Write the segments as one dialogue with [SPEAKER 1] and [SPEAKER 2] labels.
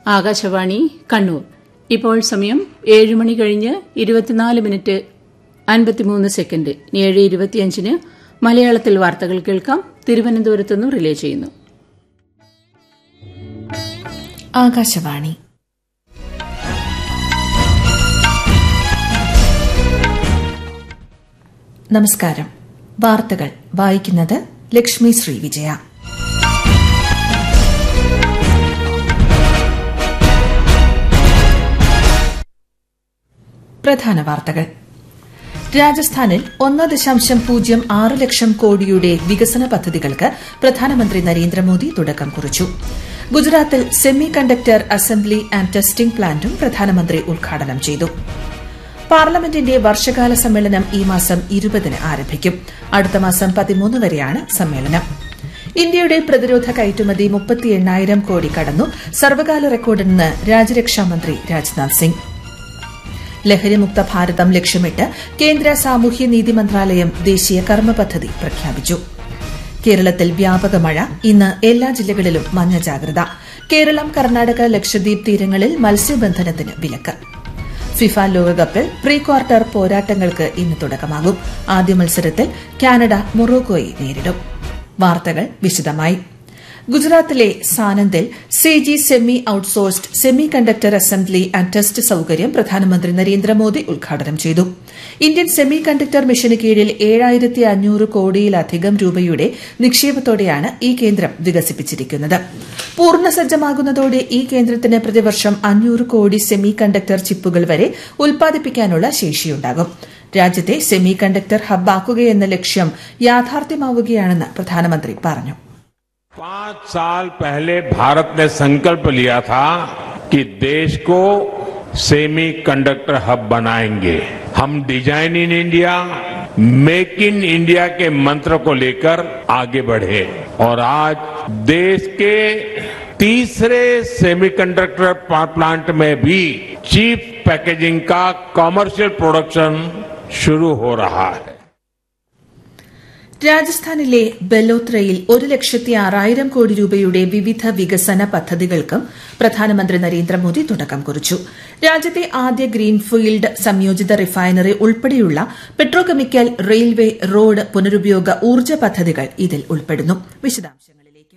[SPEAKER 1] ആകാശവാണി കണ്ണൂർ. ഇപ്പോൾ സമയം 7 മണി കഴിഞ്ഞ് 24 മിനിറ്റ് 53 സെക്കൻഡ്. 7:25 മലയാളത്തിൽ വാർത്തകൾ കേൾക്കാം. തിരുവനന്തപുരത്തുനിന്ന് റിലേ ചെയ്യുന്നു.
[SPEAKER 2] ആകാശവാണി. നമസ്കാരം. വാർത്തകൾ വായിക്കുന്നത് ലക്ഷ്മി ശ്രീ വിജയ. പ്രധാന വാർത്തകൾ. രാജസ്ഥാനിൽ 1.06 ലക്ഷം കോടിയുടെ വികസന പദ്ധതികൾക്ക് പ്രധാനമന്ത്രി നരേന്ദ്രമോദി തുടക്കം കുറിച്ചു. ഗുജറാത്തിൽ semi conductor assembly and testing പ്ലാന്റും പ്രധാനമന്ത്രി ഉദ്ഘാടനം ചെയ്തു. പാർലമെന്റിന്റെ വർഷകാല സമ്മേളനം ഈ മാസം 20-ന് ആരംഭിക്കും. അടുത്ത മാസം 13 വരെയാണ് സമ്മേളനം. ഇന്ത്യയുടെ പ്രതിരോധ കയറ്റുമതി 38,000 കോടി കടന്നു. സർവകാല റെക്കോർഡെന്ന് രാജ്യരക്ഷാമന്ത്രി രാജ്നാഥ് സിംഗ്. ലഹരിമുക്ത ഭാരതം ലക്ഷ്യമിട്ട് കേന്ദ്ര സാമൂഹ്യനീതി മന്ത്രാലയം ദേശീയ കർമ്മ പദ്ധതി പ്രഖ്യാപിച്ചു. കേരളത്തിൽ വ്യാപക മഴ. ഇന്ന് എല്ലാ ജില്ലകളിലും മഞ്ഞ ജാഗ്രത. കേരളം, കർണാടക, ലക്ഷദ്വീപ് തീരങ്ങളിൽ മത്സ്യബന്ധനത്തിന് വിലക്ക്. ഫിഫ ലോകകപ്പിൽ പ്രീ ക്വാർട്ടർ പോരാട്ടങ്ങൾക്ക് ഇന്ന് തുടക്കമാകും. ആദ്യ മത്സരത്തിൽ കാനഡ മൊറോക്കോയെ നേരിടും. വാർത്തകൾ വിശദമായി. ഗുജറാത്തിലെ സാനന്ദിൽ Siji semi outsourced semi conductor assembly and test സൌകര്യം പ്രധാനമന്ത്രി നരേന്ദ്രമോദി ഉദ്ഘാടനം ചെയ്തു. ഇന്ത്യൻ സെമി കണ്ടക്ടർ മിഷന് കീഴിൽ 7,500 കോടിയിലധികം രൂപയുടെ നിക്ഷേപത്തോടെയാണ് ഈ കേന്ദ്രം വികസിപ്പിച്ചിരിക്കുന്നത്. പൂർണ്ണസജ്ജമാകുന്നതോടെ ഈ കേന്ദ്രത്തിന് പ്രതിവർഷം 500 കോടി സെമി കണ്ടക്ടർ ചിപ്പുകൾ വരെ ഉൽപ്പാദിപ്പിക്കാനുള്ള ശേഷിയുണ്ടാകും. രാജ്യത്തെ സെമി കണ്ടക്ടർ ഹബ്ബാക്കുകയെന്ന ലക്ഷ്യം യാഥാർത്ഥ്യമാവുകയാണെന്ന് പ്രധാനമന്ത്രി പറഞ്ഞു.
[SPEAKER 3] 5 साल पहले भारत ने संकल्प लिया था कि देश को सेमी कंडक्टर हब बनाएंगे. हम design in India, make in India के मंत्र को लेकर आगे बढ़े और आज देश के तीसरे सेमीकंडक्टर प्लांट में भी चीप पैकेजिंग का कॉमर्शियल प्रोडक्शन शुरू हो रहा है.
[SPEAKER 2] രാജസ്ഥാനിലെ ബലോത്രയിൽ 1,06,000 കോടി രൂപയുടെ വിവിധ വികസന പദ്ധതികൾക്കും പ്രധാനമന്ത്രി നരേന്ദ്രമോദി തുടക്കം കുറിച്ചു. രാജ്യത്തെ ആദ്യ ഗ്രീൻഫീൽഡ് സംയോജിത റിഫൈനറി ഉൾപ്പെടെയുള്ള പെട്രോകെമിക്കൽ, റെയിൽവേ, റോഡ്, പുനരുപയോഗ ഊർജ്ജ പദ്ധതികൾ ഇതിൽ ഉൾപ്പെടുന്നു. വിശദാംശങ്ങളിലേക്ക്.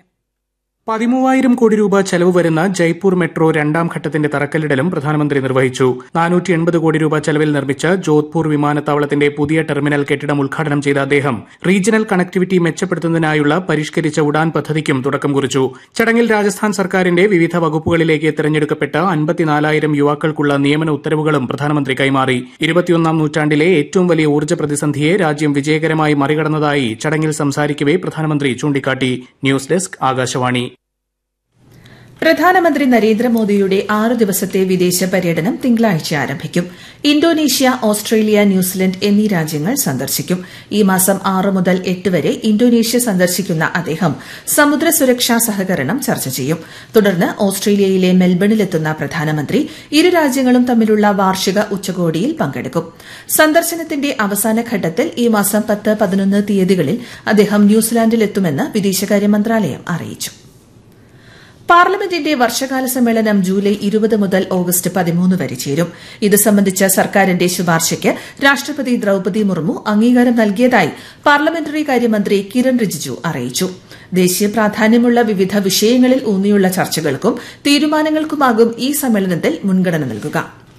[SPEAKER 4] 13,000 കോടി രൂപ ചെലവ് വരുന്ന ജയ്പൂർ മെട്രോ 2ാം ഘട്ടത്തിന്റെ തറക്കല്ലിടലും പ്രധാനമന്ത്രി നിർവഹിച്ചു. 480 കോടി രൂപ ചെലവിൽ നിർമ്മിച്ച ജോധ്പൂർ വിമാനത്താവളത്തിന്റെ പുതിയ ടെർമിനൽ കെട്ടിടം ഉദ്ഘാടനം ചെയ്ത അദ്ദേഹം റീജിയണൽ കണക്ടിവിറ്റി മെച്ചപ്പെടുത്തുന്നതിനായുള്ള പരിഷ്കരിച്ച ഉഡാൻ പദ്ധതിക്കും തുടക്കം കുറിച്ചു. ചടങ്ങിൽ രാജസ്ഥാൻ സർക്കാരിന്റെ വിവിധ വകുപ്പുകളിലേക്ക് തെരഞ്ഞെടുക്കപ്പെട്ട 54,000 യുവാക്കൾക്കുള്ള നിയമന ഉത്തരവുകളും പ്രധാനമന്ത്രി കൈമാറി. 21ാം നൂറ്റാണ്ടിലെ ഏറ്റവും വലിയ ഊർജ്ജ പ്രതിസന്ധിയെ രാജ്യം വിജയകരമായി മറികടന്നതായി ചടങ്ങിൽ സംസാരിക്കവെ പ്രധാനമന്ത്രി ചൂണ്ടിക്കാട്ടി. News desk, Akashvani.
[SPEAKER 2] പ്രധാനമന്ത്രി നരേന്ദ്രമോദിയുടെ 6 ദിവസത്തെ വിദേശ പര്യടനം തിങ്കളാഴ്ച ആരംഭിക്കും. ഇന്തോനേഷ്യ, ഓസ്ട്രേലിയ, ന്യൂസിലൻഡ് എന്നീ രാജ്യങ്ങൾ സന്ദർശിക്കും. ഈ മാസം 6 മുതൽ 8 വരെ ഇന്തോനേഷ്യ സന്ദർശിക്കുന്ന അദ്ദേഹം സമുദ്ര സുരക്ഷാ സഹകരണം ചർച്ച ചെയ്യും. തുടർന്ന് ഓസ്ട്രേലിയയിലെ മെൽബണിലെത്തുന്ന പ്രധാനമന്ത്രി ഇരു രാജ്യങ്ങളും തമ്മിലുള്ള വാർഷിക ഉച്ചകോടിയിൽ പങ്കെടുക്കും. സന്ദർശനത്തിന്റെ അവസാന ഘട്ടത്തിൽ ഈ മാസം 10, 11 തീയതികളിൽ അദ്ദേഹം ന്യൂസിലാൻഡിലെത്തുമെന്ന് വിദേശകാര്യ മന്ത്രാലയം അറിയിച്ചു. പാർലമെന്റിന്റെ വർഷകാല സമ്മേളനം ജൂലൈ 20 മുതൽ ഓഗസ്റ്റ് 13 വരെ ചേരും. ഇത് സംബന്ധിച്ച സർക്കാരിന്റെ ശുപാർശയ്ക്ക് രാഷ്ട്രപതി ദ്രൌപദി മുർമു അംഗീകാരം നൽകിയതായി പാർലമെന്ററി കാര്യമന്ത്രി കിരൺ റിജിജു അറിയിച്ചു. ദേശീയ പ്രാധാന്യമുള്ള വിവിധ വിഷയങ്ങളിൽ ഊന്നിയുള്ള ചർച്ചകൾക്കും തീരുമാനങ്ങൾക്കുമാകും ഈ സമ്മേളനത്തിൽ മുൻഗണന നൽകുക.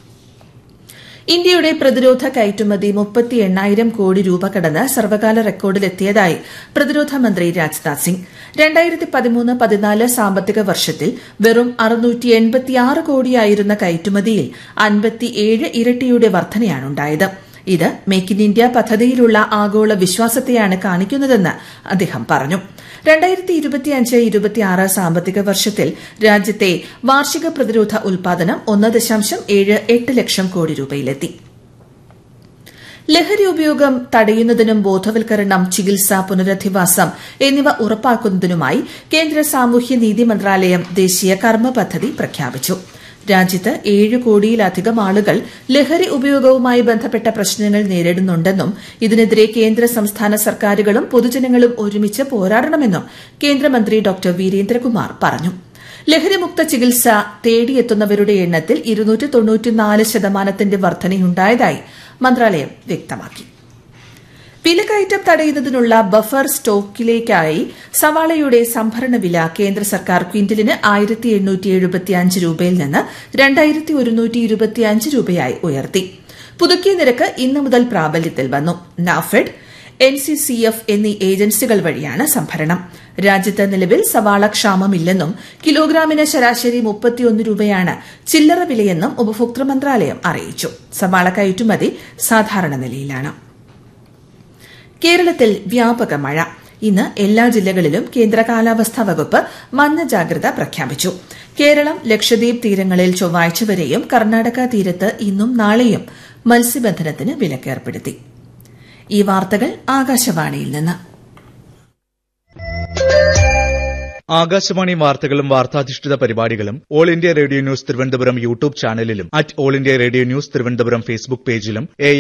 [SPEAKER 2] ഇന്ത്യയുടെ പ്രതിരോധ കയറ്റുമതി 38,000 കോടി രൂപ കടന്ന് സർവകാല റെക്കോർഡിലെത്തിയതായി പ്രതിരോധ മന്ത്രി രാജ്നാഥ് സിംഗ്. 2013-14 സാമ്പത്തിക വർഷത്തിൽ വെറും 686 കോടിയായിരുന്ന കയറ്റുമതിയിൽ 57 ഇരട്ടിയുടെ വർധനയാണുണ്ടായത്. ഇത് മേക്ക് ഇൻ ഇന്ത്യ പദ്ധതിയിലുള്ള ആഗോള വിശ്വാസത്തെയാണ് കാണിക്കുന്നതെന്ന് അദ്ദേഹം പറഞ്ഞു. 2025-26 സാമ്പത്തിക വർഷത്തിൽ രാജ്യത്തെ വാർഷിക പ്രതിരോധ ഉൽപാദനം 1.78 ലക്ഷം കോടി രൂപയിലെത്തി. ലഹരി ഉപയോഗം തടയുന്നതിനും ബോധവൽക്കരണം, ചികിത്സ, പുനരധിവാസം എന്നിവ ഉറപ്പാക്കുന്നതിനുമായി കേന്ദ്ര സാമൂഹ്യനീതി മന്ത്രാലയം ദേശീയ കർമ്മ പദ്ധതി പ്രഖ്യാപിച്ചു. രാജ്യത്ത് 7 കോടിയിലധികം ആളുകൾ ലഹരി ഉപയോഗവുമായി ബന്ധപ്പെട്ട പ്രശ്നങ്ങൾ നേരിടുന്നുണ്ടെന്നും ഇതിനെതിരെ കേന്ദ്ര സംസ്ഥാന സർക്കാരുകളും പൊതുജനങ്ങളും ഒരുമിച്ച് പോരാടണമെന്നും കേന്ദ്രമന്ത്രി ഡോക്ടർ വീരേന്ദ്രകുമാർ പറഞ്ഞു. ലഹരിമുക്ത ചികിത്സ തേടിയെത്തുന്നവരുടെ എണ്ണത്തിൽ 294% വർധനയുണ്ടായതായി മന്ത്രാലയം വ്യക്തമാക്കി. വിലക്കയറ്റം തടയുന്നതിനുള്ള ബഫർ സ്റ്റോക്കിലേക്കായി സവാളയുടെ സംഭരണ വില കേന്ദ്ര സർക്കാർ ക്വിന്റലിന് 1875 രൂപയിൽ നിന്ന് 2125 രൂപയായി ഉയർത്തി. പുതുക്കിയ നിരക്ക് ഇന്നു മുതൽ പ്രാബല്യത്തിൽ വന്നു. നാഫെഡ്, NCCF എന്നീ ഏജൻസികൾ വഴിയാണ് സംഭരണം. രാജ്യത്ത് നിലവിൽ സവാള ക്ഷാമമില്ലെന്നും കിലോഗ്രാമിന് ശരാശരി 31 രൂപയാണ് ചില്ലറ വിലയെന്നും ഉപഭോക്തൃ മന്ത്രാലയം അറിയിച്ചു. സവാള കയറ്റുമതി സാധാരണ നിലയിലാണ്. കേരളത്തിൽ വ്യാപക മഴ. ഇന്ന് എല്ലാ ജില്ലകളിലും കേന്ദ്ര കാലാവസ്ഥാ വകുപ്പ് മഞ്ഞ ജാഗ്രത പ്രഖ്യാപിച്ചു. കേരളം, ലക്ഷദ്വീപ് തീരങ്ങളിൽ ചൊവ്വാഴ്ച വരെയും കർണാടക തീരത്ത് ഇന്നും നാളെയും മത്സ്യബന്ധനത്തിന് വിലക്കേർപ്പെടുത്തി. ഈ വാർത്തകൾ ആകാശവാണിയിൽ നിന്ന്.
[SPEAKER 5] ആകാശവാണി വാർത്തകളും വാർത്താധിഷ്ഠിത പരിപാടികളും all India radio news Thiruvananthapuram YouTube ചാനലിലും @all India radio news Thiruvananthapuram Facebook പേജിലും